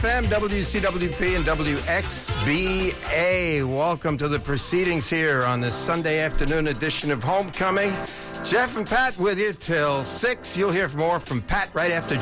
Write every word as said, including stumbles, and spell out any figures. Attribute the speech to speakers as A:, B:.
A: F M, W C W P, and W X B A. Welcome to the proceedings here on this Sunday afternoon edition of Homecoming. Jeff and Pat with you till six. You'll hear more from Pat right after